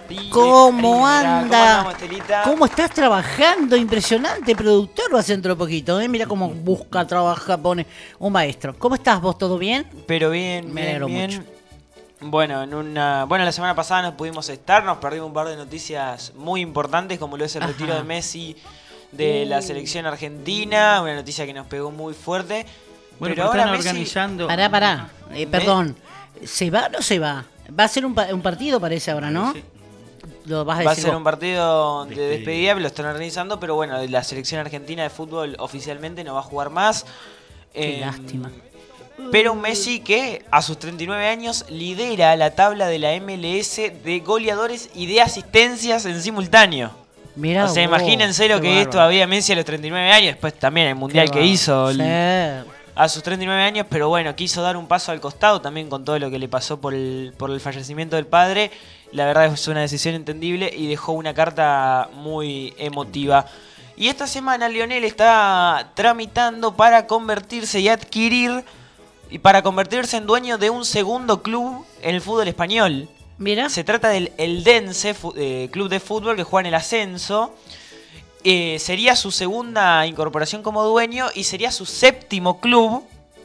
¿Cómo anda? ¿Cómo andamos, Estelita? ¿Cómo estás trabajando? Impresionante, productor, lo hace dentro de poquito, ¿eh? Mira cómo busca, trabaja, pone un maestro. ¿Cómo estás vos? ¿Todo bien? Pero bien, Me bien, alegro bien. mucho. Bueno, la semana pasada no pudimos estar, nos perdimos un par de noticias muy importantes, como lo es el retiro de Messi de la selección argentina, una noticia que nos pegó muy fuerte. Bueno, pero están ahora Messi... organizando. Pará. Perdón. ¿Se va o no se va? Va a ser un partido, parece ahora, ¿no? Sí. Lo vas a Va a decir ser vos. un partido de despedida, lo están organizando, pero bueno, la selección argentina de fútbol oficialmente no va a jugar más. Qué lástima. Pero un Messi que a sus 39 años lidera la tabla de la MLS de goleadores y de asistencias en simultáneo. Mirá O sea, vos, imagínense lo qué que es bárbaro. todavía Messi a los 39 años, después también el mundial Qué que bárbaro. hizo Sí. a sus 39 años, pero bueno, quiso dar un paso al costado también con todo lo que le pasó por el fallecimiento del padre. La verdad es una decisión entendible y dejó una carta muy emotiva. Y esta semana Lionel está tramitando para convertirse y adquirir y para convertirse en dueño de un segundo club en el fútbol español. Mira. Se trata del Eldense, club de fútbol que juega en el ascenso. Sería su segunda incorporación como dueño y sería su séptimo club,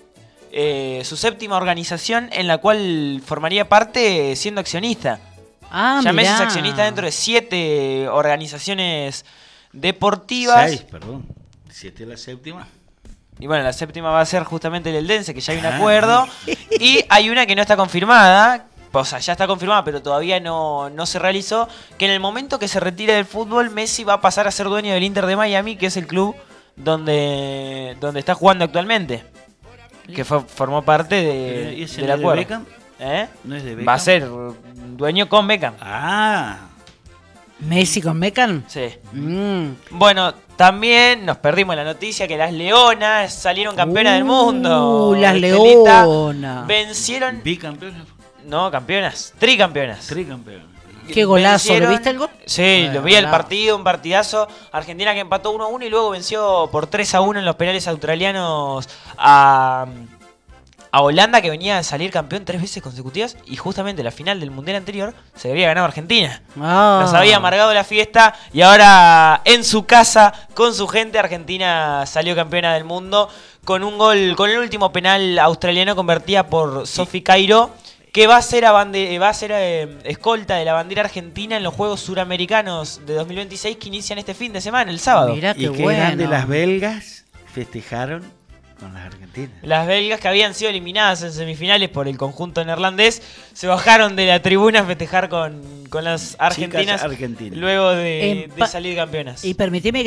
su séptima organización en la cual formaría parte siendo accionista. Ya Messi es mirá. accionista dentro de 7 organizaciones deportivas. 6, perdón. 7 es la séptima. Y bueno, la séptima va a ser justamente el Eldense, que ya hay un acuerdo. Y hay una que no está confirmada. O sea, ya está confirmada, pero todavía no se realizó. Que en el momento que se retire del fútbol, Messi va a pasar a ser dueño del Inter de Miami, que es el club donde está jugando actualmente. Que formó parte ¿Y ese del no es de acuerdo. Beckham? ¿Eh? ¿No es de Beckham? Va a ser dueño con Beckham. Ah, ¿Messi con Beckham? Sí. Mm. Bueno, también nos perdimos la noticia que las Leonas salieron campeonas del mundo. Las Estelita. Leonas. Vencieron. bicampeones, No, campeonas. Tricampeonas. tricampeones. Qué golazo, ¿lo Vencieron- viste el gol? Sí, lo vi el Golazo. partido, un partidazo. Argentina que empató 1-1 y luego venció por 3-1 en los penales australianos a Holanda, que venía a salir campeón 3 veces consecutivas. Y justamente la final del mundial anterior se había ganado Argentina. Nos había amargado la fiesta y ahora en su casa, con su gente, Argentina salió campeona del mundo con un gol, con el último penal australiano convertida por Sophie Cairo, que va a ser, escolta de la bandera argentina en los Juegos Suramericanos de 2026 que inician este fin de semana, el sábado. Mirá Y qué qué bueno. grande, las belgas festejaron con las argentinas. Las belgas, que habían sido eliminadas en semifinales por el conjunto neerlandés, se bajaron de la tribuna a festejar con las argentinas, argentinas. luego de Empa- salir campeonas. Y permitime